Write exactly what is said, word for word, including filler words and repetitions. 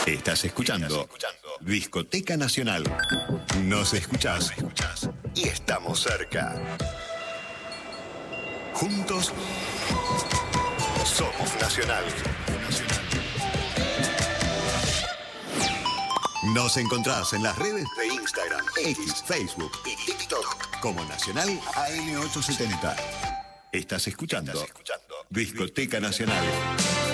Estás escuchando Discoteca Nacional. Nos escuchás y estamos cerca. Juntos somos Nacional. Nos encontrás en las redes de Instagram, X, Facebook y TikTok como Nacional A M ochocientos setenta. Estás escuchando Discoteca Nacional.